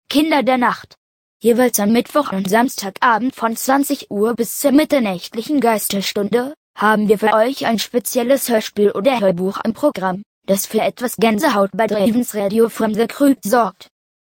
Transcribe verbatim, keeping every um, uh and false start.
Kinder der Nacht. Jeweils am Mittwoch und Samstagabend von zwanzig Uhr bis zur mitternächtlichen Geisterstunde haben wir für euch ein spezielles Hörspiel oder Hörbuch im Programm, das für etwas Gänsehaut bei Dravens Radio from the Crypt sorgt.